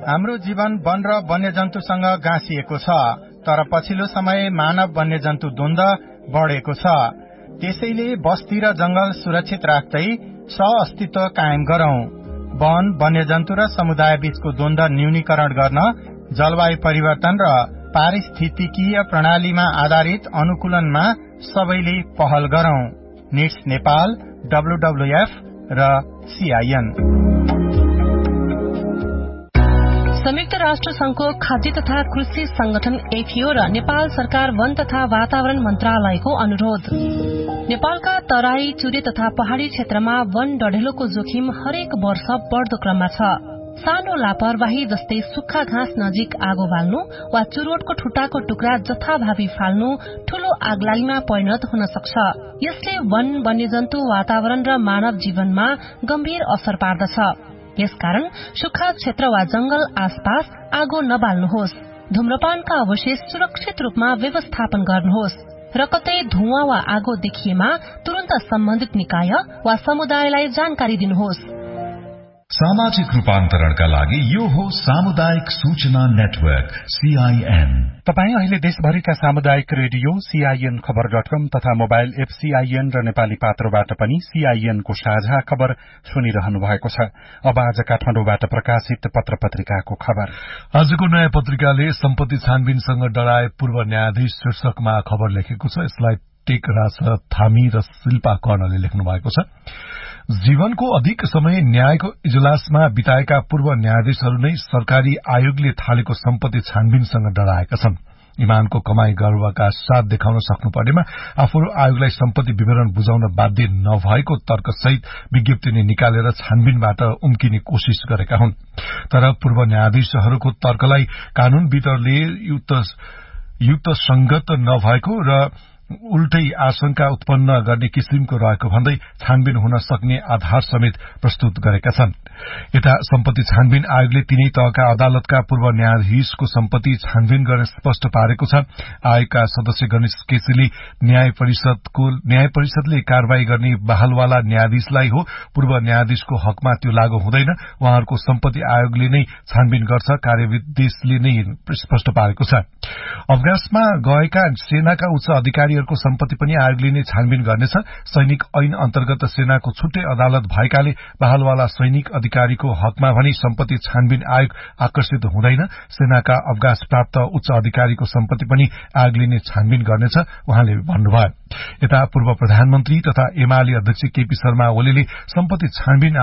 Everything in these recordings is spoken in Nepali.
हाम्रो जीवन वन र वन्यजन्तुसँग गाँसिएको छ, तर पछिल्लो समय मानव वन्यजन्तु द्वन्द्व बढ़ेको छ। त्यसैले बस्ती र जंगल सुरक्षित राख्दै सह-अस्तित्व कायम गरौं। वन, वन्यजन्तु र समुदाय बीचको द्वन्द्व न्यूनीकरण गर्न जलवायु परिवर्तन र पारिस्थितिकीय प्रणालीमा आधारित अनुकूलनमा सबैले पहल गरौं। निट्स नेपाल, WWF र CIN। संयुक्त राष्ट्र संघको खाद्य तथा कृषि संगठन FAO र नेपाल सरकार वन तथा वातावरण मन्त्रालयको अनुरोध। नेपालका तराई, चुरे तथा पहाड़ी क्षेत्रमा वन डढेलोको जोखिम हरेक वर्ष बढ़दो क्रममा छ। सानो लापरवाही जस्तै सुक्खा घाँस नजिक आगो बाल्नु वा चुरोटको ठुटाको टुक्रा जथाभावी फाल्नु ठूलो आगलागीमा परिणत हुन सक्छ। यसले वन, वन्यजन्तु, वातावरण र मानव जीवनमा गम्भीर असर पार्दछ। यसकारण सुक्खा क्षेत्र वा जंगल आसपास आगो नबाल्नुहोस्। धूम्रपानका अवशेष सुरक्षित रूपमा व्यवस्थापन गर्नुहोस् र कतै धुवाँ वा आगो देखिएमा तुरन्त सम्बन्धित निकाय वा समुदायलाई जानकारी दिनुहोस्। सामाजिक रूपान्तरणका लागि यो हो सामुदायिक सूचना नेटवर्क CIN। तपाई अहिले देशभरिका सामुदायिक रेडियो CIN खबर.com तथा मोबाइल एप CIN र नेपाली पात्रोबाट पनि CIN को साझा खबर सुनिरहनु भएको छ। अब आज काठमाडौँबाट प्रकाशित पत्र पत्रिकाको खबर। आजको नयाँ पत्रिकाले सम्पत्ति छानबिनसँग डराए पूर्व न्यायाधीश शीर्षकमा खबर लेखेको छ। यसलाई टेकराज थामी र शिल्पा कर्णले लेख्नु भएको छ। जीवनको अधिक समय न्यायको इजलासमा बिताएका पूर्व न्यायाधीशहरू नै सरकारी आयोगले थालेको सम्पत्ति छानबिनसँग डराएका छन्। इमानको कमाई गर्वका साथ देखाउन सक्नुपर्नेमा आफूहरू आयोगलाई सम्पत्ति विवरण बुझाउन बाध्य नभएको तर्कसहित विज्ञप्ति नै निकालेर छानबिनबाट उम्किने कोशिश गरेका हुन्। तर पूर्व न्यायाधीशहरूको तर्कलाई कानूनविदहरूले युक्तसंगत नभएको र उल्टै आशंका उत्पन्न गर्ने किसिमको रहेको भन्दै छानबिन हुन सक्ने आधार समेत प्रस्तुत गरेका छन्। यता सम्पत्ति छानबिन आयोगले तीनै तहका अदालतका पूर्व न्यायाधीशको सम्पत्ति छानबिन गर्ने स्पष्ट पारेको छ। आयोगका सदस्य गणेश केसीले न्याय परिषदले कारवाही गर्ने बहालवाला न्यायाधीशलाई हो, पूर्व न्यायाधीशको हकमा त्यो लागू हुँदैन। उहाँहरूको सम्पत्ति आयोगले नै छानबिन गर्छ, कार्यविदेशले नै स्पष्ट पारेको छ। अवकाशमा गएका सेनाका उच्च अधिकारीहरूको सम्पत्ति पनि आयोगले नै छानबिन गर्नेछ। सैनिक ऐन अन्तर्गत सेनाको छुट्टै अदालत भएकाले बहालवाला सैनिक अधिकारीको हकमा भने सम्पत्ति छानबिन आयोग आकर्षित हुँदैन। सेनाका अवकाश प्राप्त उच्च अधिकारीको सम्पत्ति पनि आयोगले नै छानबिन गर्नेछ, उहाँले भन्नुभयो। यता पूर्व प्रधानमन्त्री तथा एमाले अध्यक्ष केपी शर्मा ओलीले सम्पत्ति छानबिन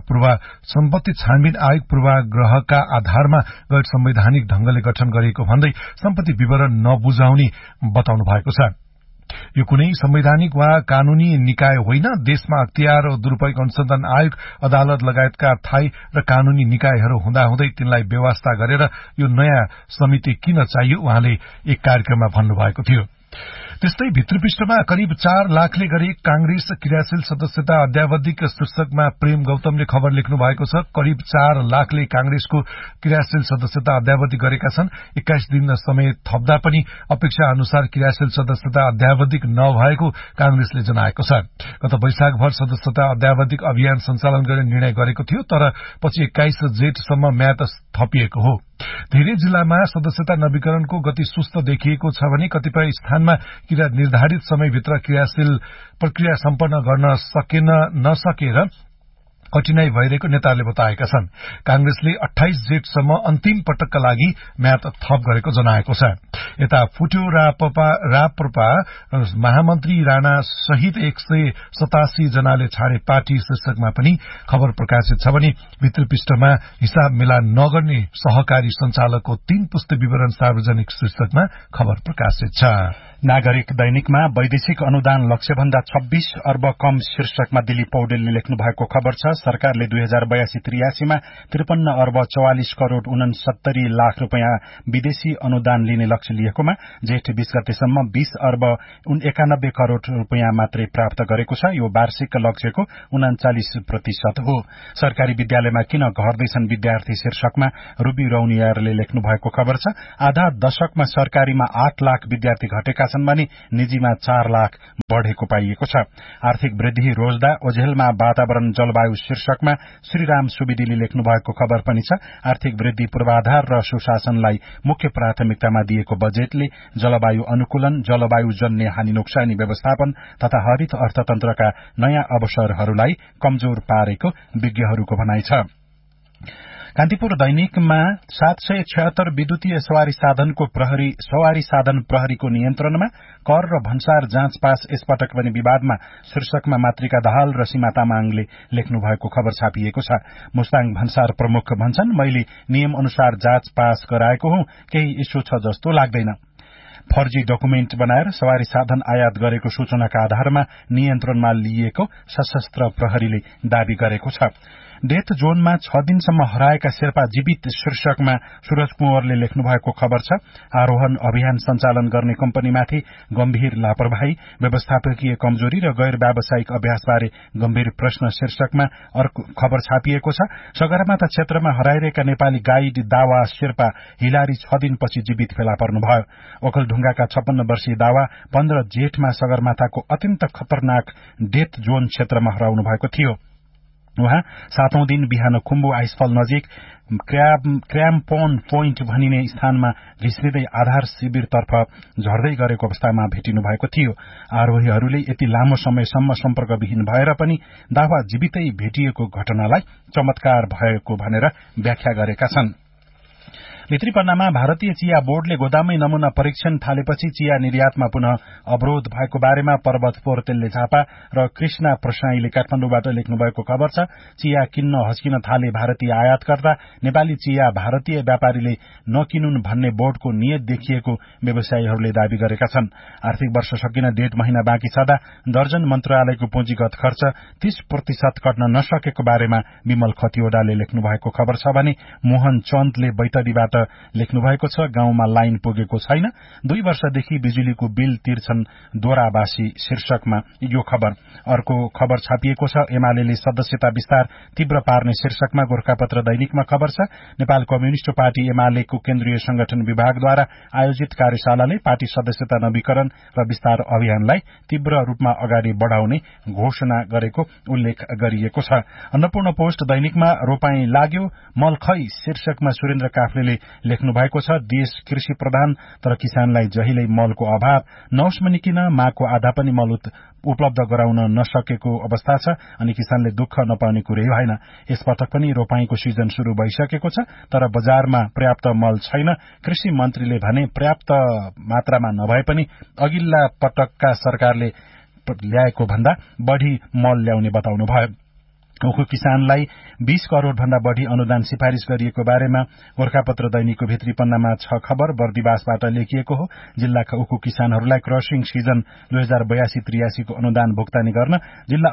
आयोग पूर्वाग्रहका आधारमा गैर संवैधानिक ढंगले गठन गरिएको भन्दै सम्पत्ति विवरण नबुझाउने बताउनु भएको छ। यो कुनै संवैधानिक वा कानूनी निकाय होइन। देशमा अख्तियार र दुरूपयोग अनुसन्धान आयोग, अदालत लगायतका थायी र कानूनी निकायहरू हुँदाहुँदै तिनलाई व्यवस्था गरेर यो नयाँ समिति किन चाहियो, उहाँले एक कार्यक्रममा भन्नुभएको थियो। त्यस्तै भित्रपृष्ठमा करिब 4 लाखले गरे कांग्रेस क्रियाशील सदस्यता अध्यावधिक शीर्षकमा प्रेम गौतमले खबर लेख्नु भएको छ। करिब 4 लाखले कांग्रेसको क्रियाशील सदस्यता अध्यावधि गरेका छन्। 21 दिन समय थप्दा पनि अपेक्षा अनुसार क्रियाशील सदस्यता अध्यावधिक नभएको कांग्रेसले जनाएको छ। गत वैशाखभर सदस्यता अध्यावधिक अभियान सञ्चालन गर्ने निर्णय गरेको थियो, तर पछि 21 जेठसम्म म्याद थपिएको हो। धेरै जिल्लामा सदस्यता नवीकरणको गति सुस्त देखिएको छ भने कतिपय स्थानमा निर्धारित समयभित्र क्रियाशील प्रक्रिया सम्पन्न गर्न नसकेर कठिनाई भइरहेको नेताहरूले बताएका छन्। कांग्रेसले 28 जेठसम्म अन्तिम पटकका लागि म्याद थप गरेको जनाएको छ। यता फुट्यो राप्रपा महामन्त्री राणा सहित 187 जनाले छाडे पार्टी शीर्षकमा पनि खबर प्रकाशित छ भने भित्री पृष्ठमा हिसाब मिलान नगर्ने सहकारी संचालकको 3 पुस्ते विवरण सार्वजनिक शीर्षकमा खबर प्रकाशित छ। नागरिक दैनिकमा वैदेशिक अनुदान लक्ष्यभन्दा 26 अर्ब कम शीर्षकमा दिलीप पौडेलले लेख्नु भएको खबर छ। सरकारले 2082-83 मा 53 अर्ब 44 करोड़ 69 लाख रुपैयाँ विदेशी अनुदान लिने लक्ष्य लिएकोमा जेठ 20 गतेसम्म 20 अर्ब 91 करोड़ रुपैयाँ मात्रै प्राप्त गरेको छ। यो वार्षिक लक्ष्यको 39% हो। सरकारी विद्यालयमा किन घट्दैछन् विद्यार्थी शीर्षकमा रूबी रौनियारले लेख्नु भएको खबर छ। आधा दशकमा सरकारीमा 8 लाख विद्यार्थी घटेका छन् भने निजीमा 4 लाख बढ़ेको पाइएको छ। आर्थिक वृद्धि रोज्दा ओझेलमा वातावरण जलवायु शीर्षकमा श्रीराम सुवेदीले लेख्नु भएको खबर पनि छ। आर्थिक वृद्धि पूर्वाधार र सुशासनलाई मुख्य प्राथमिकतामा दिएको बजेटले जलवायु अनुकूलन, जलवायु जन्य हानि नोक्सानी व्यवस्थापन तथा हरित अर्थतन्त्रका नयाँ अवसरहरूलाई कमजोर पारेको विज्ञहरूको भनाइ छ। कान्तिपुर दैनिकमा 776 विद्युतीय सवारी साधन प्रहरीको नियन्त्रणमा, कर र भन्सार जाँच पास यसपटक पनि विवादमा शीर्षकमा मातृका दाहाल र सीमा तामाङले लेख्नु भएको खबर छापिएको छ। मुस्ताङ भन्सार प्रमुख भन्छन्, मैले नियम अनुसार जाँच पास गराएको हुँ, केही इस्यु छ जस्तो लाग्दैन। फर्जी डकुमेन्ट बनाएर सवारी साधन आयात गरेको सूचनाका आधारमा नियन्त्रणमा लिएको सशस्त्र प्रहरीले दावी गरेको छ। डेथ जोनमा 6 दिनसम्म हराएका शेर्पा जीवित शीर्षकमा सूरज कुँवरले लेख्नु भएको खबर छ। आरोहण अभियान सञ्चालन गर्ने कम्पनीमाथि गम्भीर लापरवाही, व्यवस्थापकीय कमजोरी र गैर व्यावसायिक अभ्यासबारे गम्भीर प्रश्न शीर्षकमा अर्को खबर छापिएको छ। सगरमाथा क्षेत्रमा हराइरहेका नेपाली गाइड दावा शेर्पा हिलारी 6 दिनपछि जीवित फेला पर्नुभयो। ओखलढुङ्गाका 56 वर्षीय दावा 15 जेठमा सगरमाथाको अत्यन्त खतरनाक डेथ जोन क्षेत्रमा हराउनु भएको थियो। उहाँ 7औं दिन बिहान खुम्बु आइसफल नजिक क्र्याम्पोन पोइन्ट भनिने स्थानमा घिस्रिँदै आधार शिविरतर्फ झर्दै गरेको अवस्थामा भेटिनु भएको थियो। आरोहीहरूले यति लामो समयसम्म सम्पर्कविहीन भएर पनि दावा जीवितै भेटिएको घटनालाई चमत्कार भएको भनेर व्याख्या गरेका छन्। भित्रीपन्नामा भारतीय चिया बोर्डले गोदामै नमूना परीक्षण थालेपछि चिया निर्यातमा पुनः अवरोध भएको बारेमा पर्वत पोर्तेलले झापा र कृष्णा प्रसाईले काठमाडौँबाट लेख्नु भएको खबर छ। चिया किन्न हस्किन थाले भारतीय आयातकर्ता, नेपाली चिया भारतीय व्यापारीले नकिनुन् भन्ने बोर्डको नियत देखिएको व्यवसायीहरूले दावी गरेका छन्। आर्थिक वर्ष सकिन 1.5 महिना बाँकी छँदा दर्जन मन्त्रालयको पुँजीगत खर्च 30% कट्न नसकेको बारेमा विमल खतिवड़ाले लेख्नु भएको खबर छ भने मोहन चन्दले बैतडीबाट लेख्नु भएको छ। गाउँमा लाइन पुगेको छैन, 2 वर्षदेखि बिजुलीको बिल तिर्छन् दोरावासी शीर्षकमा यो खबर। अर्को खबर छापिएको छ। एमालेले सदस्यता विस्तार तीव्र पार्ने शीर्षकमा गोरखापत्र दैनिकमा खबर छ। नेपाल कम्युनिष्ट पार्टी एमालेको केन्द्रीय संगठन विभागद्वारा आयोजित कार्यशालाले पार्टी सदस्यता नवीकरण र विस्तार अभियानलाई तीव्र रूपमा अगाडि बढ़ाउने घोषणा गरेको उल्लेख गरिएको छ। अन्नपूर्ण पोस्ट दैनिकमा रोपाई लाग्यो मल खै शीर्षकमा सुरेन्द्र काफ्लेले लेख्नु भएको छ। देश कृषि प्रधान तर किसानलाई जहिल्यै मलको अभाव, नौसमनी किन माको आधा पनि मल उपलब्ध गराउन नसकेको अवस्था छ अनि किसानले दुःख नपाउने कुरै होइन। यसपटक पनि रोपाईको सिजन शुरू भइसकेको छ तर बजारमा पर्याप्त मल छैन। कृषि मन्त्रीले भने पर्याप्त मात्रामा नभए पनि अघिल्ला पटकका सरकारले ल्याएको भन्दा बढ़ी मल ल्याउने बताउनुभयो। उखु किसानलाई 20 करोड़ भन्दा बढ़ी अनुदान सिफारिश गरिएको बारेमा गोरखापत्र दैनिकको भित्री पन्नामा 6 खबर बर्दिवासबाट लेखिएको हो। जिल्लाका उखु किसानहरूलाई क्रसिङ सिजन 2082-83 को अनुदान भुक्तानी गर्न जिल्ला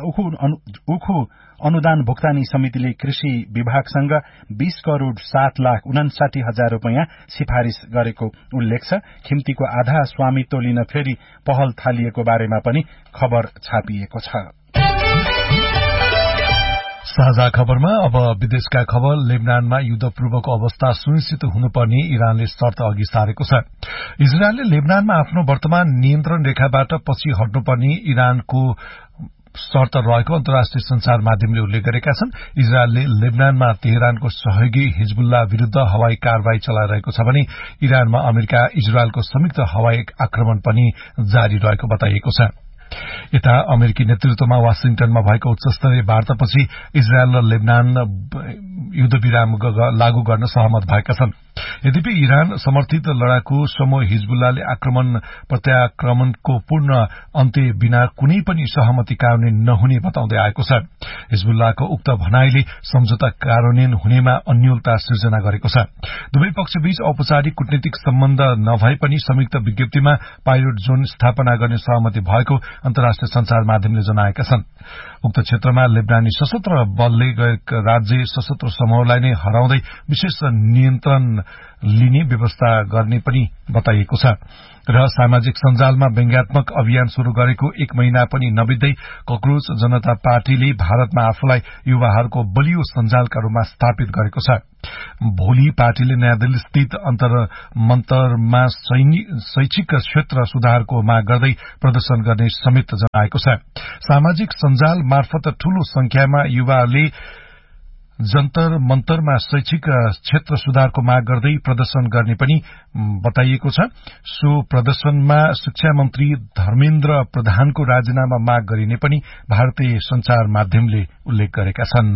उखु अनुदान भुक्तानी समितिले कृषि विभागसँग 20 करोड़ 7,59,हजार रूपियाँ सिफारिश गरेको उल्लेख छ। खिम्तीको आधा स्वामित्व लिन फेरि पहल थालिएको बारेमा पनि खबर छापिएको छ। साझा खबरमा अब विदेशका खबर। लेबनानमा युद्धपूर्वको अवस्था सुनिश्चित हुनुपर्ने इरानले शर्त अघि सारेको छ। इजरायलले लेबनानमा आफ्नो वर्तमान नियन्त्रण रेखाबाट पछि हट्नुपर्ने इरानको शर्त रहेको अन्तर्राष्ट्रिय संचार माध्यमले उल्लेख गरेका छन्। इजरायलले लेबनानमा तेहरानको सहयोगी हिजबुल्ला विरूद्ध हवाई कारवाही चलाइरहेको छ भने इरानमा अमेरिका इजरायलको संयुक्त हवाई आक्रमण पनि जारी रहेको बताइएको छ। यता अमेरिकी नेतृत्वमा वाशिंगटनमा भएको उच्चस्तरीय वार्तापछि इजरायल र लेबनान युद्धविराम लागू गर्न सहमत भएका छन्। यद्यपि इरान समर्थित लडाकु समूह हिजबुल्लाले प्रत्याक्रमणको पूर्ण अन्त्य बिना कुनै पनि सहमति कार्यान्वयन नहुने बताउँदै आएको छ। हिजबुल्लाको उक्त भनाईले सम्झौता कार्यान्वयन हुनेमा अन्योलता सृजना गरेको छ। दुवै पक्षबीच औपचारिक कूटनीतिक सम्बन्ध नभए पनि संयुक्त विज्ञप्तिमा पाइलट जोन स्थापना गर्ने सहमति भएको अन्तर्राष्ट्रिय संचार माध्यमले जनाएका छन्। उक्त क्षेत्रमा लेबनानी सशस्त्र बलले गैर राज्य सशस्त्र समूहलाई नै हराउँदै विशेष नियन्त्रण लिने व्यवस्था गर्ने पनि बताइएको छ। र सामाजिक सञ्जालमा व्यङ्ग्यात्मक अभियान शुरू गरेको 1 महिना पनि नबित्दै कक्रोच जनता पार्टीले भारतमा आफूलाई युवाहरूको बलियो सञ्जालका रूपमा स्थापित गरेको छ। भोलि पार्टीले नयाँ दिल्ली स्थित अन्तर्मन्तरमा शैक्षिक क्षेत्र सुधारको माग गर्दै प्रदर्शन गर्ने समेत जनाएको छ। सामाजिक सञ्जाल मार्फत ठूलो संख्यामा युवाले जन्तर मन्तरमा शैक्षिक क्षेत्र सुधारको माग गर्दै प्रदर्शन गर्ने पनि बताइएको छ। सो प्रदर्शनमा शिक्षा मन्त्री धर्मेन्द्र प्रधानको राजीनामा माग गरिने पनि भारतीय संचार माध्यमले उल्लेख गरेका छन्।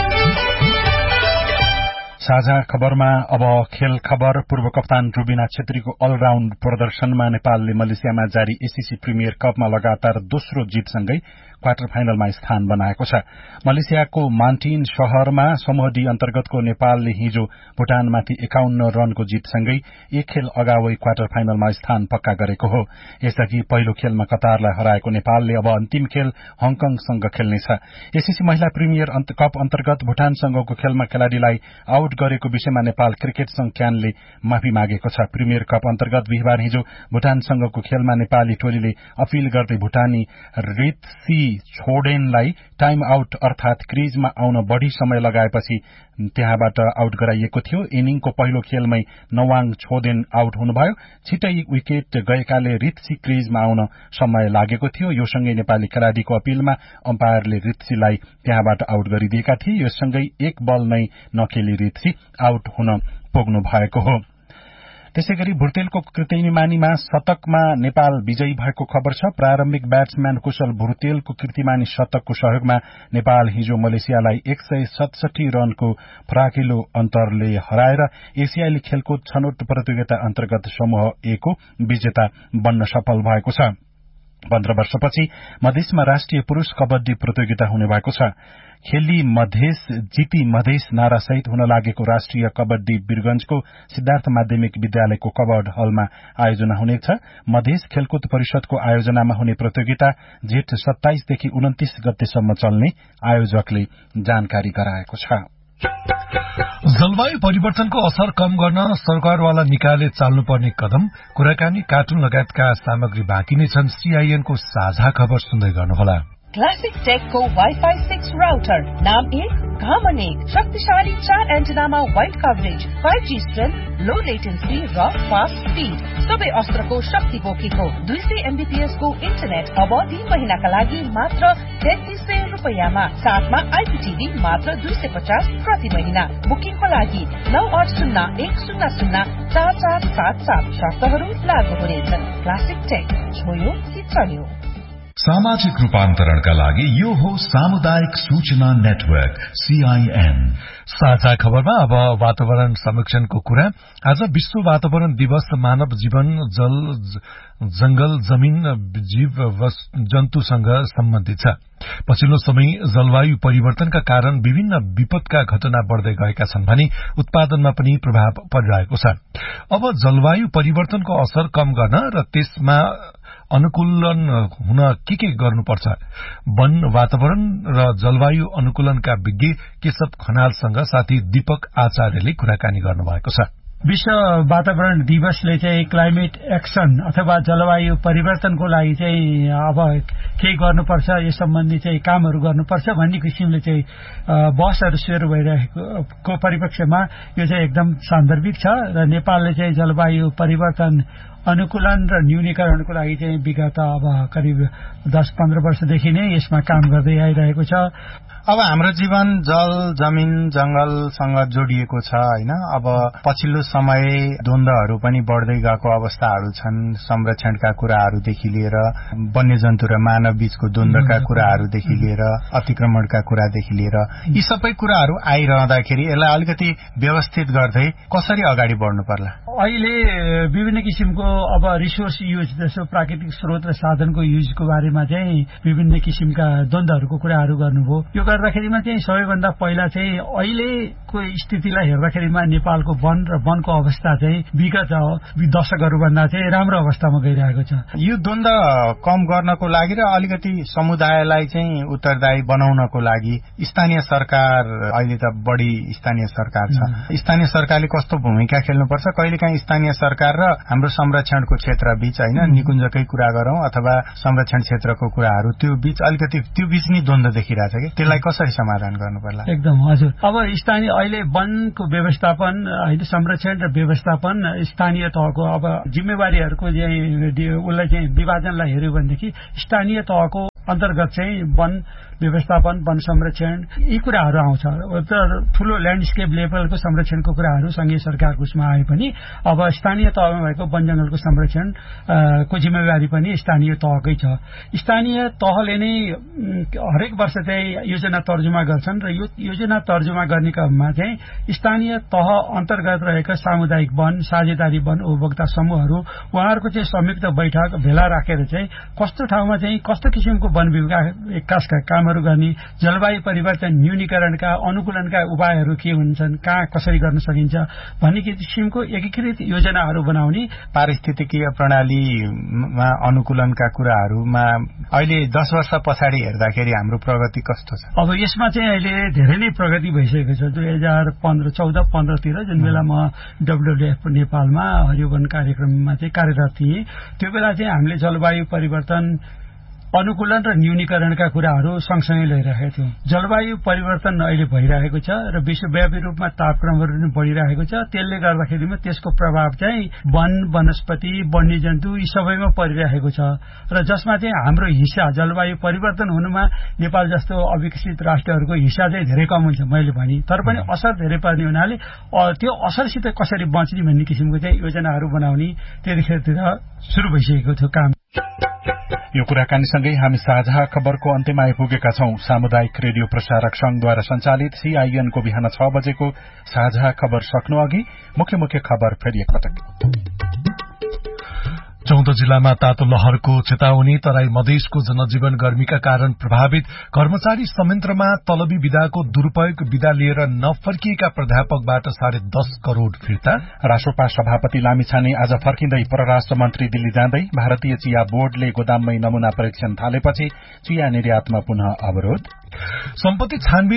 साझा खबरमा अब खेल खबर। पूर्व कप्तान रुबिना छेत्रीको अलराउण्ड प्रदर्शनमा नेपालले मलेसियामा जारी एसीसी प्रिमियर कपमा लगातार दोस्रो जितसँगै क्वार्टर फाइनलमा स्थान बनाएको छ। मलेसियाको मान्टिन शहरमा समूह डी अन्तर्गतको नेपालले हिजो भूटानमाथि 51 रनको जितसँगै एक खेल अगावै क्वार्टर फाइनलमा स्थान पक्का गरेको हो। यसअघि पहिलो खेलमा कतारलाई हराएको नेपालले अब अन्तिम खेल हङकङसँग खेल्नेछ। एसीसी महिला प्रिमियर कप अन्तर्गत भूटानसँगको खेलमा खेलाड़ीलाई आउट गरेको विषयमा नेपाल क्रिकेट संघ क्यानले माफी मागेको छ। प्रिमियर कप अन्तर्गत बिहिबार हिजो भूटानसँगको खेलमा नेपाली टोलीले अपील गर्दै भूटानी रितसी छोडेनलाई टाइम आउट अर्थात क्रिजमा आउन बढ़ी समय लगाएपछि त्यहाँबाट आउट गराइएको थियो। इनिङको पहिलो खेलमै नवाङ छोदेन आउट हुनुभयो। छिटै विकेट गएकाले रितसी क्रिजमा आउन समय लागेको थियो। यो सँगै नेपाली खेलाड़ीको अपीलमा अम्पायरले रितसीलाई त्यहाँबाट आउट गरिदिएका थिए। यो सँगै एक बल नै नखेली रितसी आउट हुन पुग्नु भएको हो। त्यसैगरी भुर्तेलको कृतिमानीमा शतकमा नेपाल विजयी भएको खबर छ। प्रारम्भिक ब्याट्सम्यान कुशल भुर्तेलको कृतिमानी शतकको सहयोगमा नेपाल हिजो मलेसियालाई 167 रनको फराकिलो अन्तरले हराएर एसियाली खेलकुद छनौट प्रतियोगिता अन्तर्गत समूह ए को विजेता बन्न सफल भएको छ। 15 वर्षपछि मधेसमा राष्ट्रिय पुरूष कबड्डी प्रतियोगिता हुने भएको छ। खेली मधेस जिती मधेस नारासहित हुन लागेको राष्ट्रिय कबड्डी वीरगंजको सिद्धार्थ माध्यमिक विद्यालयको कबड हलमा आयोजना हुनेछ। मधेस खेलकुद परिषदको आयोजनामा हुने प्रतियोगिता जेठ 27 देखि 29 गतेसम्म चल्ने आयोजकले जानकारी गराएको छ। जलवायु परिवर्तनको असर कम गर्न सरकारवाला निकायले चाल्नुपर्ने कदम, कुराकानी, कार्टुन लगायतका सामग्री बाँकी नै छन्। सीआईएनको साझा खबर सुन्दै गर्नुहोला। क्लासिक टेकको वाइफाई 6 राउटर, नाम 1 काम 1, शक्तिशाली 4 एन्टेनामा वाइड कभरेज, 5G स्ट्रेन्थ, लो लेटेन्सी र फास्ट स्पीड, सबै अस्त्रको शक्ति बोकेको 200 MBPS को इन्टरनेट अब 3 महिनाका लागि मात्र 3300 रुपैयाँमा, साथमा आइपीटीभी मात्र 250 प्रति महिना। बुकिङको लागि 9801004477, शर्तहरू लागू हुनेछन्। क्लासिक टेक, छोयो कि चल्यो। सामाजिक रूपान्तरणका लागि यो हो सामुदायिक सूचना नेटवर्क सीआईएन। साझा खबरमा अब वातावरण संरक्षणको कुरा। आज विश्व वातावरण दिवस मानव जीवन, जल, जंगल, जमीन, जीव जन्तुसँग सम्बन्धित छ। पछिल्लो समय जलवायु परिवर्तनका कारण विभिन्न विपदका घटना बढ़दै गएका छन् भने उत्पादनमा पनि प्रभाव परिरहेको छ। अब जलवायु परिवर्तनको असर कम गर्न र त्यसमा अनुकूलन हुन के गर्नुपर्छ? वन, वातावरण र जलवायु अनुकूलनका विज्ञ केशव खनालसँग साथी दीपक आचार्यले कुराकानी गर्नुभएको छ। विश्व वातावरण दिवसले चाहिँ क्लाइमेट एक्सन अथवा जलवायु परिवर्तनको लागि चाहिँ अब के गर्नुपर्छ, यस सम्बन्धी चाहिँ कामहरू गर्नुपर्छ भन्ने किसिमले चाहिँ बहसहरू सुरु भइरहेको परिप्रेक्ष्यमा यो चाहिँ एकदम सान्दर्भिक छ र नेपालले चाहिँ जलवायु परिवर्तन अनुकूलन र न्यूनीकरणको लागि चाहिँ विगत अब करिब 10-15 वर्षदेखि नै यसमा काम गर्दै आइरहेको छ। अब हाम्रो जीवन जल, जमिन, जंगलसँग जोडिएको छ हैन। अब पछिल्लो समय द्वन्द्वहरू पनि बढ्दै गएको अवस्थाहरू छन्। संरक्षणका कुराहरूदेखि लिएर वन्यजन्तु र मानव बीचको द्वन्द्वका कुराहरूदेखि लिएर अतिक्रमणका कुरादेखि लिएर यी सबै कुराहरू आइरहँदाखेरि यसलाई अलिकति व्यवस्थित गर्दै कसरी अगाडि बढ्नु पर्ला? अहिले विभिन्न किसिमको अब रिसोर्स युज जस्तो प्राकृतिक स्रोत र साधनको युजको बारेमा चाहिँ विभिन्न किसिमका द्वन्द्वहरूको कुराहरू गर्नुभयो। यो गर्दाखेरिमा चाहिँ सबैभन्दा पहिला चाहिँ अहिलेको स्थितिलाई हेर्दाखेरिमा नेपालको वन र वनको अवस्था चाहिँ विगत दशकहरूभन्दा चाहिँ राम्रो अवस्थामा गइरहेको छ। यो द्वन्द्व कम गर्नको लागि र अलिकति समुदायलाई चाहिँ उत्तरदायी बनाउनको लागि स्थानीय सरकार, अहिले त बढी स्थानीय सरकार छ, स्थानीय सरकारले कस्तो भूमिका खेल्नुपर्छ? कहिलेकाहीँ स्थानीय सरकार र हाम्रो संरक्षणको क्षेत्र बीच होइन निकुञ्जकै कुरा गरौं अथवा संरक्षण क्षेत्रको कुराहरू त्यो बीच नि द्वन्द्व देखिरहेछ कि त्यसलाई कसरी समाधान गर्नु पर्ला? एकदम हजुर। अब स्थानीय अहिले वनको व्यवस्थापन होइन संरक्षण र व्यवस्थापन स्थानीय तहको अब जिम्मेवारीहरूको उसलाई चाहिँ विभाजनलाई हेर्यो भनेदेखि स्थानीय तहको अन्तर्गत चाहिँ वन व्यवस्थापन, वन संरक्षण यी कुराहरू आउँछ। ठूलो ल्यान्डस्केप लेभलको संरक्षणको कुराहरू संघीय सरकारको उसमा आए पनि अब स्थानीय तहमा भएको वन जंगलको संरक्षण को जिम्मेवारी पनि स्थानीय तहकै छ। स्थानीय तहले नै हरेक वर्ष चाहिँ योजना तर्जुमा गर्छन् र यो योजना तर्जुमा गर्ने क्रममा चाहिँ स्थानीय तह अन्तर्गत रहेका सामुदायिक वन, साझेदारी वन उपभोक्ता समूहहरू उहाँहरूको चाहिँ संयुक्त बैठक भेला राखेर चाहिँ कस्तो ठाउँमा चाहिँ कस्तो किसिमको वन विकासका कामहरू गर्ने, जलवायु परिवर्तन न्यूनीकरणका अनुकूलनका उपायहरू के हुन्छन्, कहाँ कसरी गर्न सकिन्छ भन्ने किसिमको एकीकृत योजनाहरू बनाउने। पारिस्थितिकीय प्रणालीमा अनुकूलनका कुराहरूमा अहिले 10 वर्ष पछाडि हेर्दाखेरि हाम्रो प्रगति कस्तो छ? अब यसमा चाहिँ अहिले धेरै नै प्रगति भइसकेको छ। 2014-15 तिर जुन बेला म WWF नेपालमा हरियो वन कार्यक्रममा चाहिँ कार्यरत थिएँ, त्यो बेला चाहिँ हामीले जलवायु परिवर्तन अनुकूलन र न्यूनीकरणका कुराहरू सँगसँगै लैरहेका थियौं। जलवायु परिवर्तन अहिले भइरहेको छ र विश्वव्यापी रूपमा तापक्रमहरू पनि बढ़िरहेको छ। त्यसले गर्दाखेरिमा त्यसको प्रभाव चाहिँ वन, वनस्पति, वन्यजन्तु यी सबैमा परिरहेको छ र जसमा चाहिँ हाम्रो हिस्सा जलवायु परिवर्तन हुनुमा नेपाल जस्तो अविकसित राष्ट्रहरूको हिस्सा चाहिँ धेरै कम हुन्छ मैले भने, तर पनि असर धेरै पर्ने हुनाले त्यो असरसित कसरी बच्ने भन्ने किसिमको चाहिँ योजनाहरू बनाउने त्यतिखेरतिर सुरु भइसकेको थियो काम। यो कुराकानीसँगै हामी साझा खबरको अन्त्यमा आइपुगेका छौं। सामुदायिक रेडियो प्रसारक संघद्वारा संचालित CIN को बिहान 6 बजेको साझा खबर सक्नु अघि मुख्य खबर फेरि एकपटक। 14 जिल्लामा तातो लहरको चेतावनी। तराई मधेसको जनजीवन गर्मीका कारण प्रभावित। कर्मचारी संयन्त्रमा तलबी विधाको दुरूपयोग। विधा लिएर नफर्किएका प्राध्यापकबाट 10.5 करोड़ फिर्ता। राष्ट्रपा सभापति लामिछाने आज फर्किँदै परराष्ट्र मन्त्री दिल्ली जाँदै। भारतीय चिया बोर्डले गोदाममै नमूना परीक्षण थालेपछि चिया निर्यातमा पुनः अवरोध। सम्पत्ति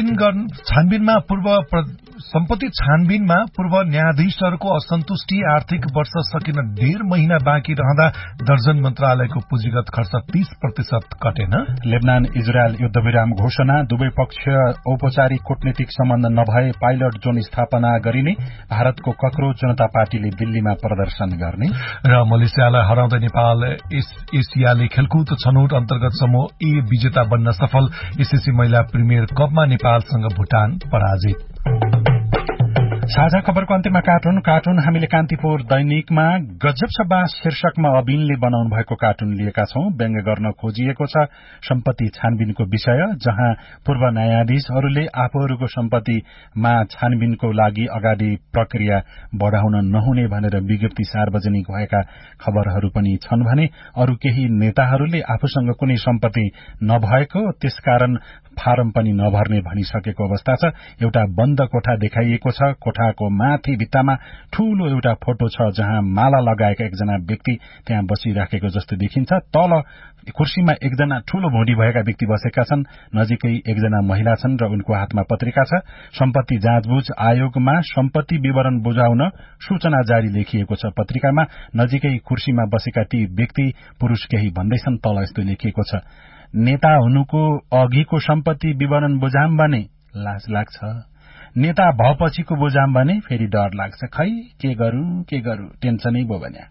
छानबिनमा पूर्व न्यायाधीशहरूको असन्तुष्टि। आर्थिक वर्ष सकिन 1.5 महिना बाँकी रहँदा दर्जन मन्त्रालयको पुँजीगत खर्च 30% कटेन। लेबनान इजरायल युद्धविराम घोषणा। दुवै पक्ष औपचारिक कूटनीतिक सम्बन्ध नभए पाइलट जोन स्थापना गरिने। भारतको कक्रोच जनता पार्टीले दिल्लीमा प्रदर्शन गर्ने। र मलेसियालाई हराउँदै नेपाल एसियाली खेलकुद छनौट अन्तर्गत समूह ए विजेता बन्न सफल। एसएससी महिला प्रिमियर कपमा नेपालसँग भुटान पराजित। साझा खबरको अन्त्यमा कार्टुन हामीले कान्तिपुर दैनिकमा गजब छ बास शीर्षकमा अबिनले बनाउनु भएको कार्टुन लिएका छौं। व्यङ्ग्य गर्न खोजिएको छ सम्पत्ति छानबिनको विषय, जहाँ पूर्व न्यायाधीशहरूले आफूहरूको सम्पत्तिमा छानबिनको लागि अगाडि प्रक्रिया बढ़ाउन नहुने भनेर विज्ञप्ति सार्वजनिक भएका खबरहरू पनि छन् भने अरू केही नेताहरूले आफूसँग कुनै सम्पत्ति नभएको त्यसकारण फारम पनि नभर्ने भनिसकेको अवस्था छ। एउटा बन्द कोठा देखाइएको छ। कोठाको माथि भित्तामा ठूलो एउटा फोटो छ जहाँ माला लगाएका एकजना व्यक्ति त्यहाँ बसिराखेको जस्तो देखिन्छ। तल कुर्सीमा एकजना ठूलो भुँडी भएका व्यक्ति बसेका छन्। नजिकै एकजना महिला छन् र उनको हातमा पत्रिका छ। सम्पत्ति जाँचबुझ आयोगमा सम्पत्ति विवरण बुझाउन सूचना जारी लेखिएको छ। पत्रिकामा नजिकै कुर्सीमा बसेका ती व्यक्ति पुरूष केही भन्दैछन्। तल यस्तो लेखिएको छ, नेता हुनुको अघिको सम्पत्ति विवरण बुझाम भने लाज लाग्छ, नेता भएपछिको बुझाम भने फेरि डर लाग्छ। खै के गरू टेन्सनै भयो भने।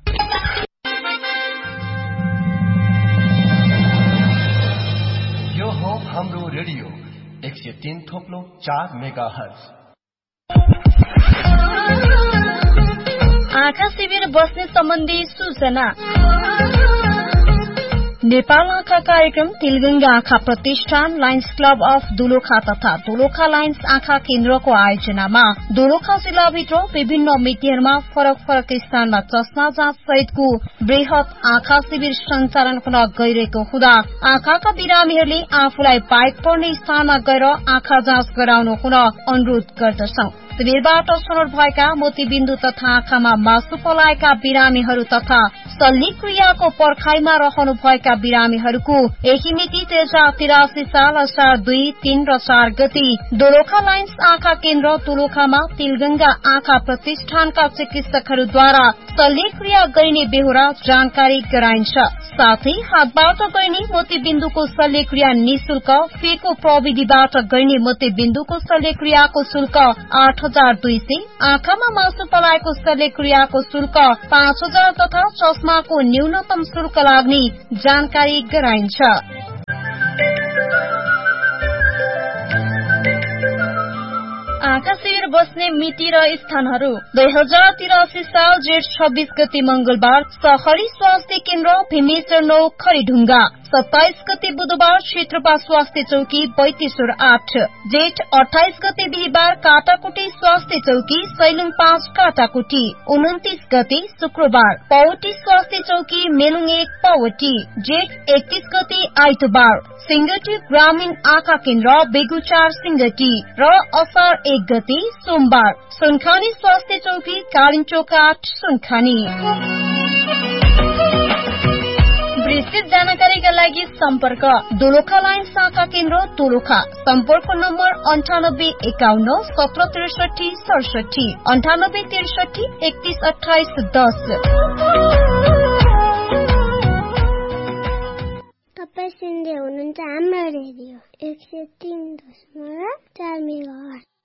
यो हो हाम्रो रेडियो 103.4 मेगाहर्ज। आँखा शिविर बस्ने सम्बन्धी सूचना। नेपाल आँखा कार्यक्रम तिलगंगा आँखा प्रतिष्ठान लायन्स क्लब अफ दोलखा तथा दोलखा लायन्स आँखा केन्द्रको आयोजनामा दोलखा जिल्लाभित्र विभिन्न मितिहरूमा फरक फरक स्थानमा चस्मा जाँच सहितको वृहत आँखा शिविर सञ्चालन हुन गइरहेको हुँदा आँखाका बिरामीहरूले आफूलाई बाइक पर्ने स्थानमा गएर आँखा जाँच गराउनु हुन अनुरोध गर्दछौं। शिविरबाट छनौट भएका मोतीबिन्दु तथा आँखामा मासु पलाएका बिरामीहरू तथा शल्यक्रियाको पर्खाइमा रहनुभएका बिरामीहरूको यही मिति 2083 साल असार 2, 3 र 4 गति दोलखा लायन्स आँखा केन्द्र दोलखामा तिलगंगा आँखा प्रतिष्ठानका चिकित्सकहरूद्वारा शल्यक्रिया गरिने बेहोरा जानकारी गराइन्छ। साथै हातबाट गरिने मोतीबिन्दुको शल्यक्रिया निशुल्क, फेको प्रविधिबाट गरिने मोतीबिन्दुको शल्यक्रियाको शुल्क 8,200, आँखामा मासु पलाएको शल्यक्रियाको शुल्क 5,000 तथा चस्माको न्यूनतम शुल्क लाग्ने जानकारी गराइन्छ। आँखा शिविर बस्ने मिति र स्थानहरू 2083 साल जेठ 26 गते मंगलबार सहरी स्वास्थ्य केन्द्र भीमेश्वर 9 खरीढुङ्गा, 27 गते बुधबार क्षेत्रपा स्वास्थ्य चौकी 32 8, जेठ 28 गते बिहिबार काटाकुटी स्वास्थ्य चौकी सैलुङ 5 काटाकुटी, 29 गते शुक्रबार पौटी स्वास्थ्य चौकी मेलुङ 1 पौटी, जेठ 31 गते आइतबार सिंगटी ग्रामीण आँखा केन्द्र बेगुचार सिंगटी र असार 1 गते सोमबार सुनखानी स्वास्थ्य चौकी कालिन्चोक 8 सुनखानी। विस्तृत जानकारीका लागि सम्पर्क दोलखा लायन्स आँखा केन्द्र दोलखा, सम्पर्क नम्बर 9851 1763 67, 9863 31 28 10। तपाईं सुन्दै हुनुहुन्छ हाम्रो रेडियो 103.4 मेगाहर्ज।